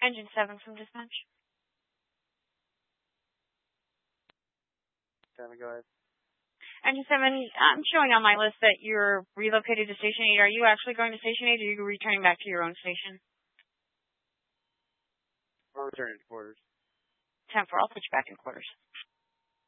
Engine 7 from dispatch. 7, go ahead. Engine 7, I'm showing on my list that you're relocated to Station 8. Are you actually going to Station 8 or are you returning back to your own station? I'm returning to quarters. 10-4, I'll put you back in quarters.